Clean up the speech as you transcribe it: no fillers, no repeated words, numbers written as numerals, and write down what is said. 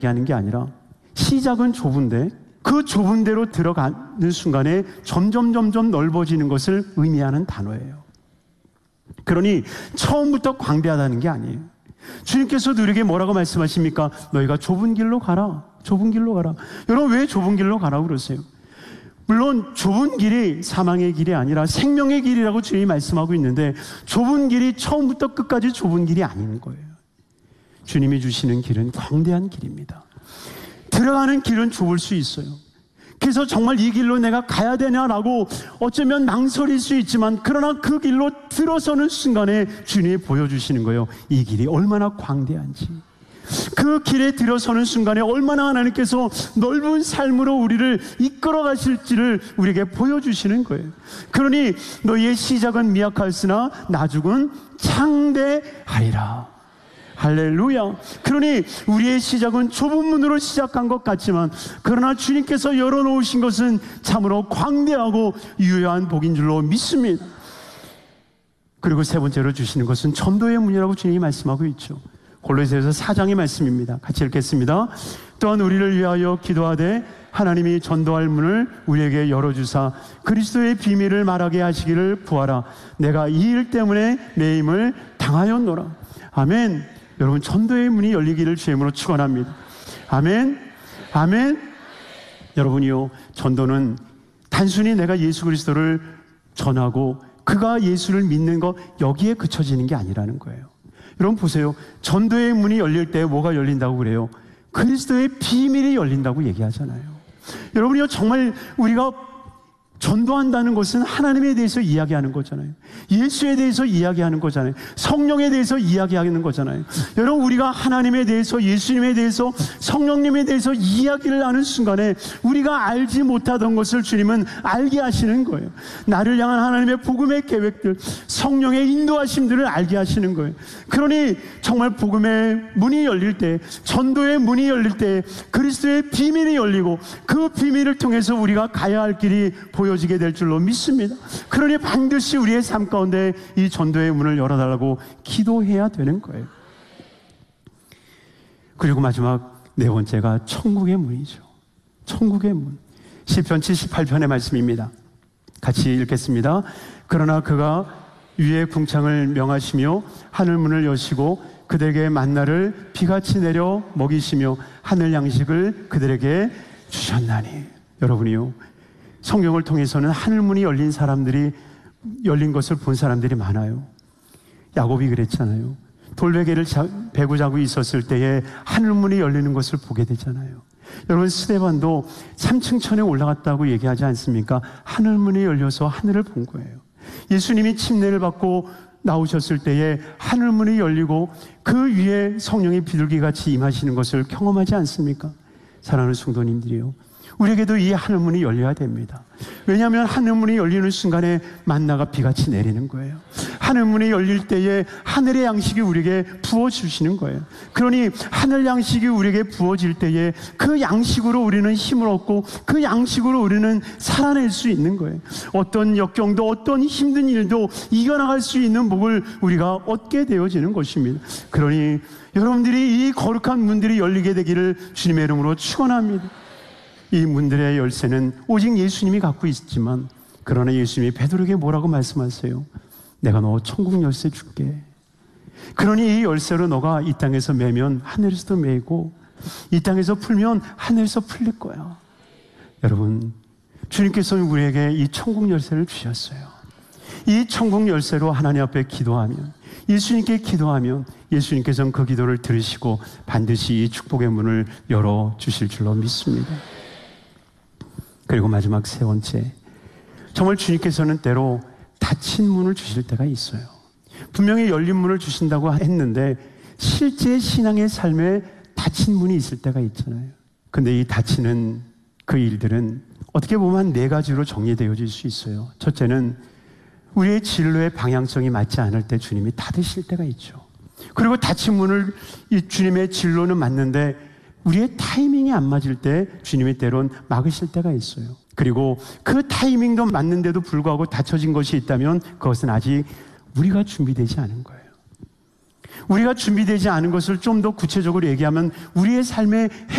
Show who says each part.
Speaker 1: 하는 게 아니라 시작은 좁은데 그 좁은 데로 들어가는 순간에 점점 넓어지는 것을 의미하는 단어예요. 그러니 처음부터 광대하다는 게 아니에요. 주님께서도 우리에게 뭐라고 말씀하십니까? 너희가 좁은 길로 가라. 좁은 길로 가라. 여러분, 왜 좁은 길로 가라고 그러세요? 물론 좁은 길이 사망의 길이 아니라 생명의 길이라고 주님이 말씀하고 있는데, 좁은 길이 처음부터 끝까지 좁은 길이 아닌 거예요. 주님이 주시는 길은 광대한 길입니다. 들어가는 길은 좁을 수 있어요. 그래서 정말 이 길로 내가 가야 되냐라고 어쩌면 망설일 수 있지만, 그러나 그 길로 들어서는 순간에 주님이 보여주시는 거예요. 이 길이 얼마나 광대한지. 그 길에 들어서는 순간에 얼마나 하나님께서 넓은 삶으로 우리를 이끌어 가실지를 우리에게 보여주시는 거예요. 그러니 너희의 시작은 미약하였으나 나중은 창대하리라. 할렐루야. 그러니 우리의 시작은 좁은 문으로 시작한 것 같지만, 그러나 주님께서 열어놓으신 것은 참으로 광대하고 유효한 복인 줄로 믿습니다. 그리고 세 번째로 주시는 것은 전도의 문이라고 주님이 말씀하고 있죠. 골로새서 4장의 말씀입니다. 같이 읽겠습니다. 또한 우리를 위하여 기도하되 하나님이 전도할 문을 우리에게 열어주사 그리스도의 비밀을 말하게 하시기를 구하라. 내가 이 일 때문에 매임을 당하였노라. 아멘. 여러분, 전도의 문이 열리기를 주의 이름으로 축원합니다. 아멘. 아멘. 여러분이요, 전도는 단순히 내가 예수 그리스도를 전하고 그가 예수를 믿는 것, 여기에 그쳐지는 게 아니라는 거예요. 여러분 보세요. 전도의 문이 열릴 때 뭐가 열린다고 그래요? 그리스도의 비밀이 열린다고 얘기하잖아요. 여러분이요, 정말 우리가 전도한다는 것은 하나님에 대해서 이야기하는 거잖아요. 예수에 대해서 이야기하는 거잖아요. 성령에 대해서 이야기하는 거잖아요. 여러분, 우리가 하나님에 대해서, 예수님에 대해서, 성령님에 대해서 이야기를 하는 순간에 우리가 알지 못하던 것을 주님은 알게 하시는 거예요. 나를 향한 하나님의 복음의 계획들, 성령의 인도하심들을 알게 하시는 거예요. 그러니 정말 복음의 문이 열릴 때, 전도의 문이 열릴 때 그리스도의 비밀이 열리고 그 비밀을 통해서 우리가 가야 할 길이 보여지게 될 줄로 믿습니다. 그러니 반드시 우리의 삶 가운데 이 전도의 문을 열어달라고 기도해야 되는 거예요. 그리고 마지막 네 번째가 천국의 문이죠. 천국의 문. 시편 78편의 말씀입니다. 같이 읽겠습니다. 그러나 그가 위의 궁창을 명하시며 하늘문을 여시고 그들에게 만나를 비같이 내려 먹이시며 하늘 양식을 그들에게 주셨나니. 여러분이요, 성경을 통해서는 하늘문이 열린 사람들이, 열린 것을 본 사람들이 많아요. 야곱이 그랬잖아요. 돌베개를 베고 자고 있었을 때에 하늘문이 열리는 것을 보게 되잖아요. 여러분, 스데반도 3층 천에 올라갔다고 얘기하지 않습니까? 하늘문이 열려서 하늘을 본 거예요. 예수님이 침례를 받고 나오셨을 때에 하늘문이 열리고 그 위에 성령의 비둘기같이 임하시는 것을 경험하지 않습니까? 사랑하는 성도님들이요, 우리에게도 이 하늘문이 열려야 됩니다. 왜냐하면 하늘문이 열리는 순간에 만나가 비같이 내리는 거예요. 하늘문이 열릴 때에 하늘의 양식이 우리에게 부어주시는 거예요. 그러니 하늘 양식이 우리에게 부어질 때에 그 양식으로 우리는 힘을 얻고 그 양식으로 우리는 살아낼 수 있는 거예요. 어떤 역경도 어떤 힘든 일도 이겨나갈 수 있는 복을 우리가 얻게 되어지는 것입니다. 그러니 여러분들이 이 거룩한 문들이 열리게 되기를 주님의 이름으로 축원합니다. 이 문들의 열쇠는 오직 예수님이 갖고 있지만, 그러나 예수님이 베드로에게 뭐라고 말씀하세요? 내가 너 천국 열쇠 줄게. 그러니 이 열쇠로 너가 이 땅에서 매면 하늘에서도 매고 이 땅에서 풀면 하늘에서 풀릴 거야. 여러분, 주님께서는 우리에게 이 천국 열쇠를 주셨어요. 이 천국 열쇠로 하나님 앞에 기도하면, 예수님께 기도하면 예수님께서는 그 기도를 들으시고 반드시 이 축복의 문을 열어주실 줄로 믿습니다. 그리고 마지막 세 번째, 정말 주님께서는 때로 닫힌 문을 주실 때가 있어요. 분명히 열린 문을 주신다고 했는데 실제 신앙의 삶에 닫힌 문이 있을 때가 있잖아요. 근데 이 닫히는 그 일들은 어떻게 보면 네 가지로 정리되어질 수 있어요. 첫째는 우리의 진로의 방향성이 맞지 않을 때 주님이 닫으실 때가 있죠. 그리고 닫힌 문을, 이 주님의 진로는 맞는데 우리의 타이밍이 안 맞을 때 주님이 때론 막으실 때가 있어요. 그리고 그 타이밍도 맞는데도 불구하고 닫혀진 것이 있다면 그것은 아직 우리가 준비되지 않은 거예요. 우리가 준비되지 않은 것을 좀 더 구체적으로 얘기하면 우리의 삶의